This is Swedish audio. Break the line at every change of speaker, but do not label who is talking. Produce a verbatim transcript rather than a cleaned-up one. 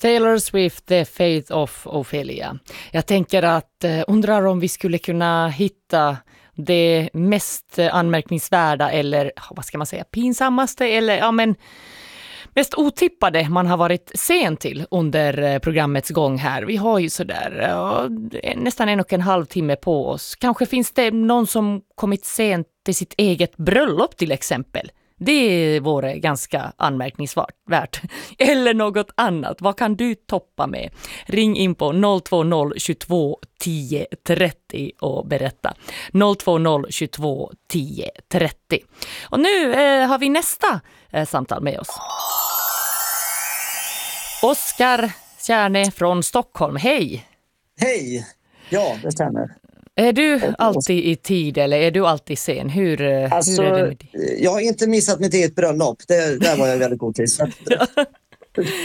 Taylor Swift, The Fate of Ophelia. Jag tänker att eh, undrar om vi skulle kunna hitta det mest anmärkningsvärda eller vad ska man säga, pinsammaste eller ja men mest otippade man har varit sen till under programmets gång här. Vi har ju sådär ja, nästan en och en halv timme på oss. Kanske finns det någon som kommit sent till sitt eget bröllop till exempel. Det vore ganska anmärkningsvärt. Eller något annat. Vad kan du toppa med? Ring in på noll två noll tjugotvå tio trettio och berätta. noll två noll tjugotvå tio trettio. Och nu eh, har vi nästa eh, samtal med oss. Oskar Kärne från Stockholm. Hej!
Hej! Ja, det stämmer.
Är du alltid i tid eller är du alltid sen? Hur,
alltså,
hur är det med dig?
Jag har inte missat mitt eget bröllop. Det, där var jag väldigt god tid.